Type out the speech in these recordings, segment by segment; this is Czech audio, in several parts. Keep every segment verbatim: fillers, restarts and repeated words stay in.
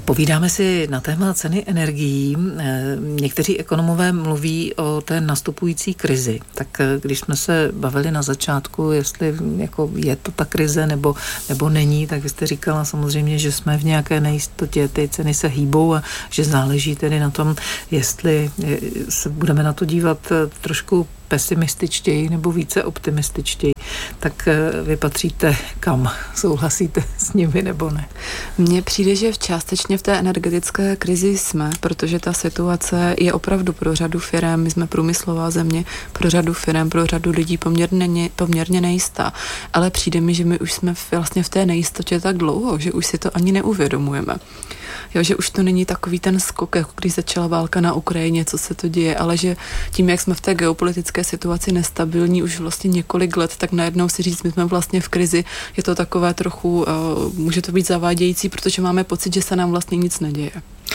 Povídáme si na téma ceny energií. Někteří ekonomové mluví o té nastupující krizi. Tak když jsme se bavili na začátku, jestli jako je to ta krize nebo, nebo není, tak jste říkala samozřejmě, že jsme v nějaké nejistotě, ty ceny se hýbou a že záleží tedy na tom, jestli se budeme na to dívat trošku pesimističtěji nebo více optimističtěji. Tak vy patříte kam? Souhlasíte s nimi nebo ne? Mně přijde, že v částečně v té energetické krizi jsme, protože ta situace je opravdu pro řadu firem, my jsme průmyslová země, pro řadu firem, pro řadu lidí poměrně, poměrně nejistá. Ale přijde mi, že my už jsme vlastně v té nejistotě tak dlouho, že už si to ani neuvědomujeme. Jo, že už to není takový ten skok, jako když začala válka na Ukrajině, co se to děje, ale že tím, jak jsme v té geopolitické situaci nestabilní už vlastně několik let, tak najednou si říct, my jsme vlastně v krizi, je to takové trochu, uh, může to být zavádějící, protože máme pocit, že se nám vlastně nic neděje.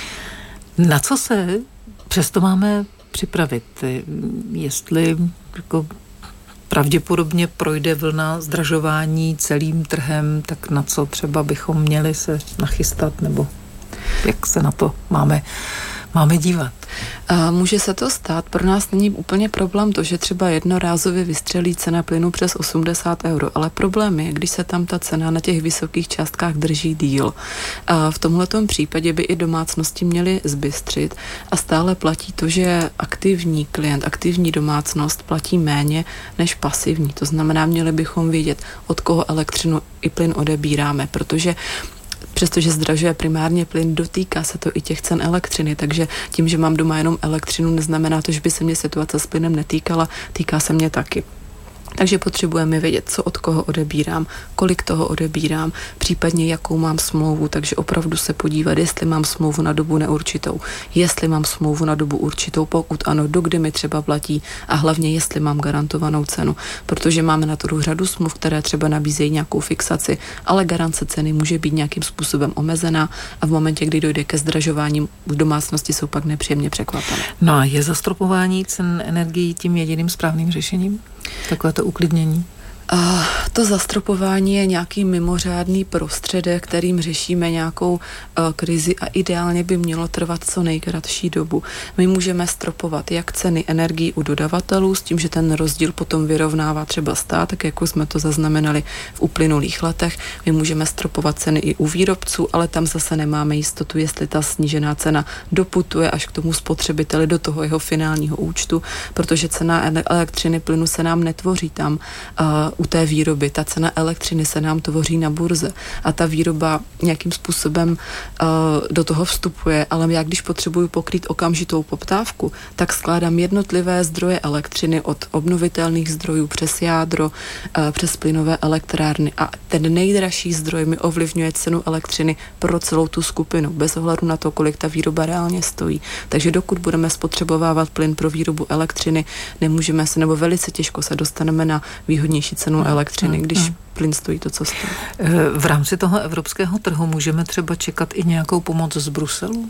Na co se přesto máme připravit? Jestli jako pravděpodobně projde vlna zdražování celým trhem, tak na co třeba bychom měli se nachystat, nebo jak se na to máme, máme dívat? Může se to stát. Pro nás není úplně problém to, že třeba jednorázově vystřelí cena plynu přes osmdesát euro, ale problém je, když se tam ta cena na těch vysokých částkách drží díl. V tomhletom případě by i domácnosti měly zbystřit a stále platí to, že aktivní klient, aktivní domácnost platí méně než pasivní. To znamená, měli bychom vědět, od koho elektřinu i plyn odebíráme, protože přestože zdražuje primárně plyn, dotýká se to i těch cen elektřiny, takže tím, že mám doma jenom elektřinu, neznamená to, že by se mě situace s plynem netýkala, týká se mě taky. Takže potřebujeme vědět, co od koho odebírám, kolik toho odebírám, případně jakou mám smlouvu, takže opravdu se podívat, jestli mám smlouvu na dobu neurčitou, jestli mám smlouvu na dobu určitou, pokud ano, dokdy mi třeba platí a hlavně jestli mám garantovanou cenu, protože máme na to řadu smluv, které třeba nabízejí nějakou fixaci, ale garance ceny může být nějakým způsobem omezená a v momentě, kdy dojde ke zdražování, v domácnosti jsou pak nepříjemně překvapené. No a je zastropování cen energií tím jediným správným řešením? Takové to uklidnění? A to zastropování je nějaký mimořádný prostředek, kterým řešíme nějakou uh, krizi a ideálně by mělo trvat co nejkratší dobu. My můžeme stropovat jak ceny energií u dodavatelů s tím, že ten rozdíl potom vyrovnává třeba stát, tak jako jsme to zaznamenali v uplynulých letech. My můžeme stropovat ceny i u výrobců, ale tam zase nemáme jistotu, jestli ta snížená cena doputuje až k tomu spotřebiteli do toho jeho finálního účtu, protože cena elektřiny, plynu se nám netvoří tam uh, u té výroby. Ta cena elektřiny se nám tvoří na burze a ta výroba nějakým způsobem uh, do toho vstupuje, ale já když potřebuju pokrýt okamžitou poptávku, tak skládám jednotlivé zdroje elektřiny od obnovitelných zdrojů přes jádro, uh, přes plynové elektrárny a ten nejdražší zdroj mi ovlivňuje cenu elektřiny pro celou tu skupinu, bez ohledu na to, kolik ta výroba reálně stojí. Takže dokud budeme spotřebovávat plyn pro výrobu elektřiny, nemůžeme se, nebo velice těžko se dostaneme na výhodnější cenu elektřiny, když hmm. plyn stojí to, co stojí. V rámci toho evropského trhu můžeme třeba čekat i nějakou pomoc z Bruselu?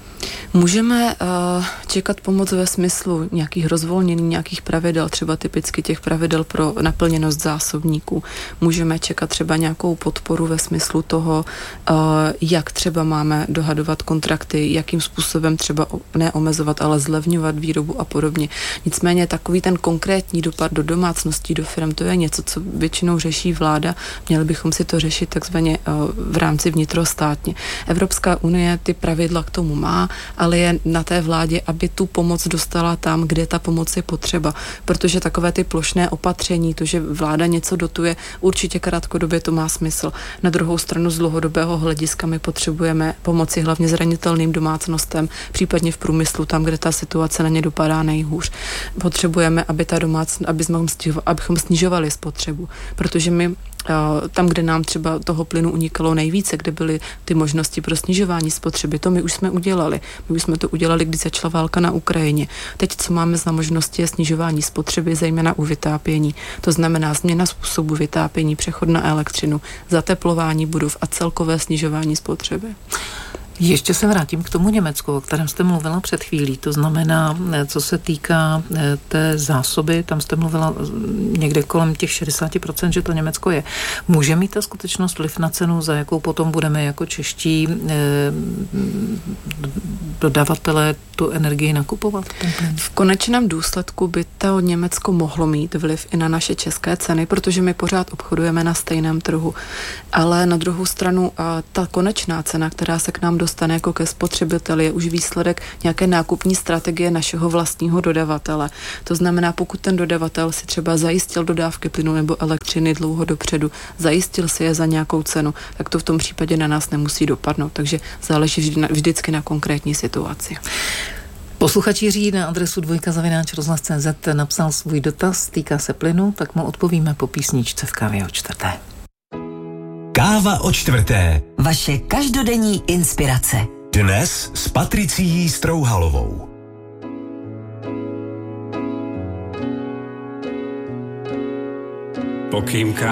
Můžeme uh, čekat pomoc ve smyslu nějakých rozvolnění, nějakých pravidel, třeba typicky těch pravidel pro naplněnost zásobníků. Můžeme čekat třeba nějakou podporu ve smyslu toho, uh, jak třeba máme dohadovat kontrakty, jakým způsobem třeba neomezovat, ale zlevňovat výrobu a podobně. Nicméně takový ten konkrétní dopad do domácností, do firm, to je něco, co většinou řeší vláda. Měli bychom si to řešit takzvaně uh, v rámci vnitrostátně. Evropská unie ty pravidla k tomu má, ale je na té vládě, aby tu pomoc dostala tam, kde ta pomoc je potřeba. Protože takové ty plošné opatření, to, že vláda něco dotuje, určitě krátkodobě to má smysl. Na druhou stranu z dlouhodobého hlediska my potřebujeme pomoci hlavně zranitelným domácnostem, případně v průmyslu, tam, kde ta situace na ně dopadá nejhůř. Potřebujeme, aby ta domácnost, abychom snižovali spotřebu, protože my tam, kde nám třeba toho plynu unikalo nejvíce, kde byly ty možnosti pro snižování spotřeby, to my už jsme udělali. My už jsme to udělali, když začala válka na Ukrajině. Teď, co máme za možnosti, je snižování spotřeby, zejména u vytápění. To znamená změna způsobu vytápění, přechod na elektřinu, zateplování budov a celkové snižování spotřeby. Ještě se vrátím k tomu Německu, o kterém jste mluvila před chvílí. To znamená, co se týká té zásoby, tam jste mluvila někde kolem těch šedesát procent, že to Německo je. Může mít ta skutečnost vliv na cenu, za jakou potom budeme jako čeští eh, dodavatelé tu energii nakupovat? V konečném důsledku by to Německo mohlo mít vliv i na naše české ceny, protože my pořád obchodujeme na stejném trhu. Ale na druhou stranu ta konečná cena, která se k nám dostane jako ke spotřebiteli, je už výsledek nějaké nákupní strategie našeho vlastního dodavatele. To znamená, pokud ten dodavatel si třeba zajistil dodávky plynu nebo elektřiny dlouho dopředu, zajistil si je za nějakou cenu, tak to v tom případě na nás nemusí dopadnout. Takže záleží vždy, vždycky na konkrétní situaci. Posluchač Jiří na adresu dvojka zavináč rozhlas tečka cé zet napsal svůj dotaz, týká se plynu, tak mu odpovíme po písničce v Kávě o čtvrté. Káva o čtvrté. Vaše každodenní inspirace. Dnes s Patricií Strouhalovou. Pokým